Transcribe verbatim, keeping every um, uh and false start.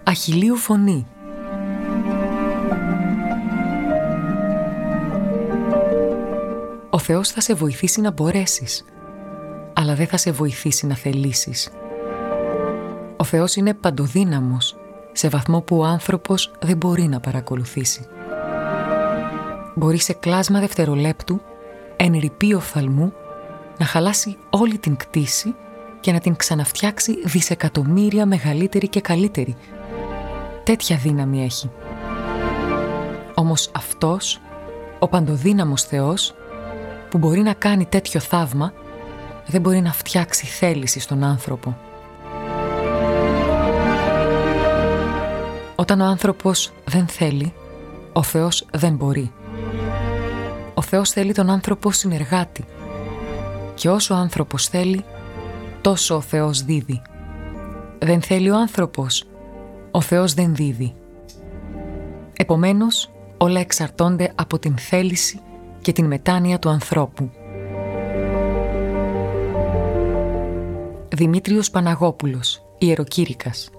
Αχιλλείου φωνή. Ο Θεός θα σε βοηθήσει να μπορέσεις, αλλά δεν θα σε βοηθήσει να θελήσεις. Ο Θεός είναι παντοδύναμος, σε βαθμό που ο άνθρωπος δεν μπορεί να παρακολουθήσει. Μπορεί σε κλάσμα δευτερολέπτου, εν ρηπή οφθαλμού, να χαλάσει όλη την κτήση και να την ξαναφτιάξει δισεκατομμύρια μεγαλύτερη και καλύτερη. Τέτοια δύναμη έχει. Όμως αυτός, ο παντοδύναμος Θεός, που μπορεί να κάνει τέτοιο θαύμα, δεν μπορεί να φτιάξει θέληση στον άνθρωπο. Όταν ο άνθρωπος δεν θέλει, ο Θεός δεν μπορεί. Ο Θεός θέλει τον άνθρωπο συνεργάτη. Και όσο ο άνθρωπος θέλει, τόσο ο Θεός δίδει. Δεν θέλει ο άνθρωπος, ο Θεός δεν δίδει. Επομένως, όλα εξαρτώνται από την θέληση και την μετάνοια του ανθρώπου. Δημήτριος Παναγόπουλος, Ιεροκήρυκας.